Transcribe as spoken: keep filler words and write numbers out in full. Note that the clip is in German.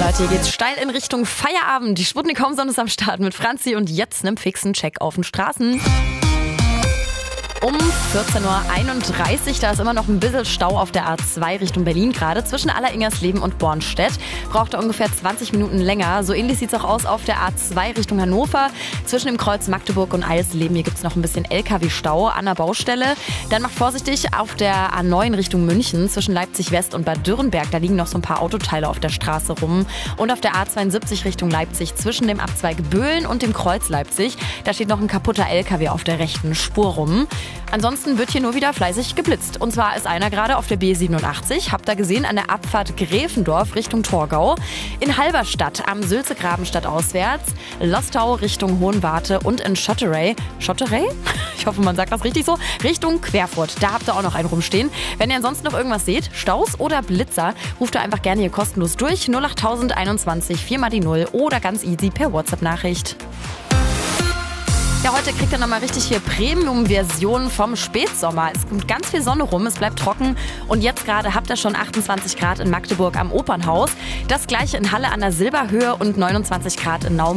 Leute, hier geht's steil in Richtung Feierabend. Die Sputnik Homezone ist am Start mit Franzi und jetzt einem fixen Check auf den Straßen. Um vierzehn Uhr einunddreißig, da ist immer noch ein bisschen Stau auf der A zwei Richtung Berlin gerade. Zwischen Alleringersleben und Bornstedt braucht er ungefähr zwanzig Minuten länger. So ähnlich sieht es auch aus auf der A zwei Richtung Hannover. Zwischen dem Kreuz Magdeburg und Eisleben, hier gibt es noch ein bisschen L K W-Stau an der Baustelle. Dann macht vorsichtig auf der A neun Richtung München. Zwischen Leipzig West und Bad Dürrenberg, da liegen noch so ein paar Autoteile auf der Straße rum. Und auf der A zweiundsiebzig Richtung Leipzig zwischen dem Abzweig Böhlen und dem Kreuz Leipzig, da steht noch ein kaputter L K W auf der rechten Spur rum. Ansonsten wird hier nur wieder fleißig geblitzt. Und zwar ist einer gerade auf der B siebenundachtzig, habt ihr gesehen, an der Abfahrt Gräfendorf Richtung Torgau. In Halberstadt am Sülze-Graben stadtauswärts, Lostau Richtung Hohenwarte und in Schotterey, Schotterey? Ich hoffe, man sagt das richtig so, Richtung Querfurt. Da habt ihr auch noch einen rumstehen. Wenn ihr ansonsten noch irgendwas seht, Staus oder Blitzer, ruft ihr einfach gerne hier kostenlos durch. null acht einundzwanzig vier mal die null oder ganz easy per WhatsApp-Nachricht. Ja, heute kriegt ihr nochmal richtig hier Premium-Version vom Spätsommer. Es kommt ganz viel Sonne rum, es bleibt trocken und jetzt gerade habt ihr schon achtundzwanzig Grad in Magdeburg am Opernhaus. Das gleiche in Halle an der Silberhöhe und neunundzwanzig Grad in Naumburg.